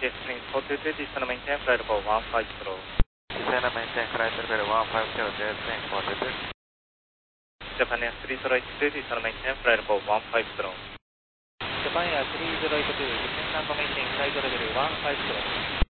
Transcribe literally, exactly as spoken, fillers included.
Jetstream four two two, descend and maintain flight level one five zero. Descend and maintain flight level one five zero, Jetstream four two two. Japan Air three zero eight two, descend and maintain flight level one five zero. Japan Air three zero eight two, descend and maintain flight level one five zero.